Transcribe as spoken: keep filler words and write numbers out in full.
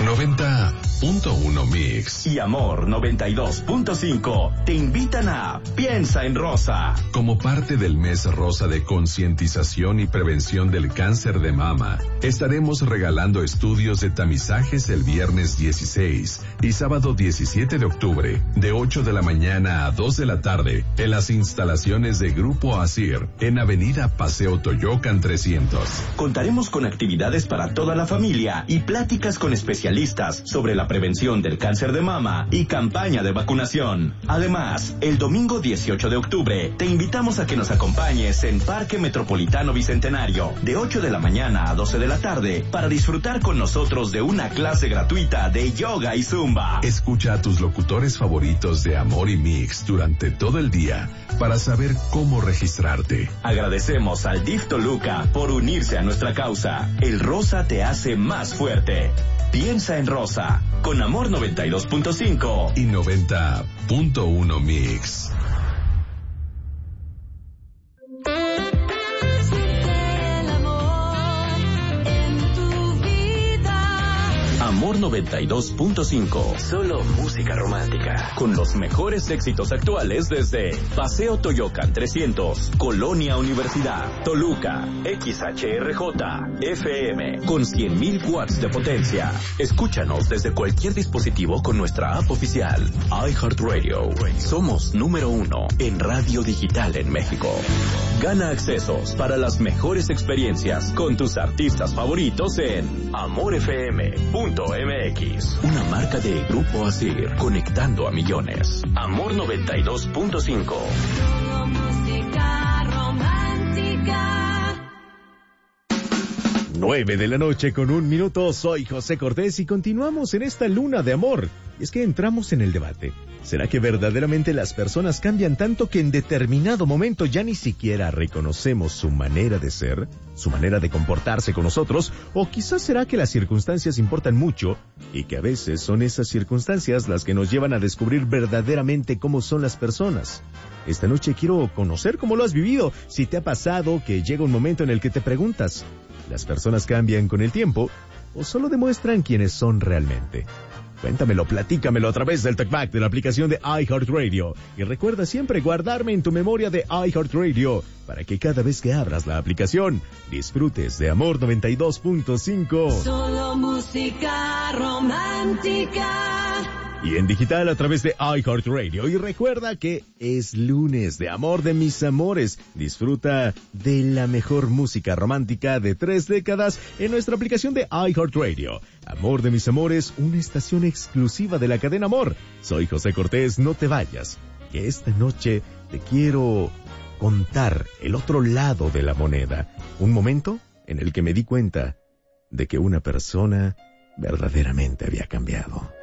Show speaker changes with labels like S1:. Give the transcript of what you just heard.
S1: noventa punto uno Mix
S2: y Amor noventa y dos punto cinco te invitan a Piensa en Rosa.
S1: Como parte del mes rosa de concientización y prevención del cáncer de mama, estaremos regalando estudios de tamizajes el viernes dieciséis y sábado diecisiete de octubre, de ocho de la mañana a dos de la tarde, en las instalaciones de Grupo Asir, en Avenida Paseo Toyocan trescientos.
S2: Contaremos con actividades para toda la familia y pláticas con especialistas sobre la prevención del cáncer de mama y campaña de vacunación. Además, el domingo dieciocho de octubre te invitamos a que nos acompañes en Parque Metropolitano Bicentenario de ocho de la mañana a doce de la tarde para disfrutar con nosotros de una clase gratuita de yoga y zumba.
S1: Escucha a tus locutores favoritos de Amor y Mix durante todo el día para saber cómo registrarte.
S2: Agradecemos al D I F Toluca por unirse a nuestra causa. El rosa te hace más fuerte. Piensa en Rosa, con Amor noventa y dos punto cinco
S1: y noventa punto uno Mix.
S2: Amor noventa y dos punto cinco. Solo música romántica. Con los mejores éxitos actuales desde Paseo Toyocan trescientos, Colonia Universidad, Toluca, X H R J, F M, con cien mil watts de potencia. Escúchanos desde cualquier dispositivo con nuestra app oficial, iHeartRadio. Somos número uno en radio digital en México. Gana accesos para las mejores experiencias con tus artistas favoritos en amor f m punto m x. Una marca de Grupo Asir, conectando a millones. Amor noventa y dos punto cinco.
S3: Música romántica.
S4: Nueve de la noche con un minuto, soy José Cortés y continuamos en esta luna de amor. Y es que entramos en el debate. ¿Será que verdaderamente las personas cambian tanto que en determinado momento ya ni siquiera reconocemos su manera de ser, su manera de comportarse con nosotros? ¿O quizás será que las circunstancias importan mucho y que a veces son esas circunstancias las que nos llevan a descubrir verdaderamente cómo son las personas? Esta noche quiero conocer cómo lo has vivido, si te ha pasado que llega un momento en el que te preguntas, ¿las personas cambian con el tiempo o solo demuestran quiénes son realmente? Cuéntamelo, platícamelo a través del TalkBack de la aplicación de iHeartRadio. Y recuerda siempre guardarme en tu memoria de iHeartRadio para que cada vez que abras la aplicación disfrutes de Amor noventa y dos punto cinco.
S3: Solo música romántica.
S4: Y en digital a través de iHeartRadio. Y recuerda que es lunes de Amor de mis amores. Disfruta de la mejor música romántica de tres décadas en nuestra aplicación de iHeartRadio. Amor de mis amores, una estación exclusiva de la cadena Amor. Soy José Cortés, no te vayas, que esta noche te quiero contar el otro lado de la moneda. Un momento en el que me di cuenta de que una persona verdaderamente había cambiado.